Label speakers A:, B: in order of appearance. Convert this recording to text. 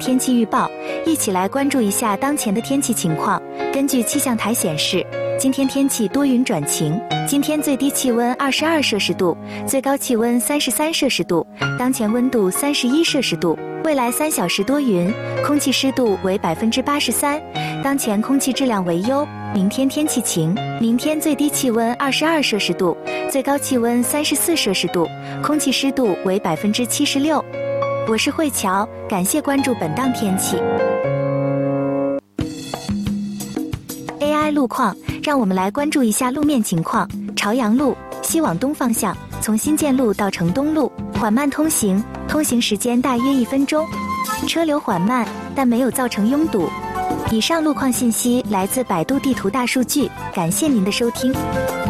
A: 天气预报，一起来关注一下当前的天气情况。根据气象台显示，今天天气多云转晴，今天最低气温22摄氏度，最高气温33摄氏度，当前温度31摄氏度。未来3小时多云，空气湿度为83%，当前空气质量为优。明天天气晴，明天最低气温22摄氏度，最高气温34摄氏度，空气湿度为76%。我是慧乔，感谢关注本档天气。AI 路况，让我们来关注一下路面情况。朝阳路西往东方向，从新建路到城东路缓慢通行，通行时间大约1分钟，车流缓慢，但没有造成拥堵。以上路况信息来自百度地图大数据，感谢您的收听。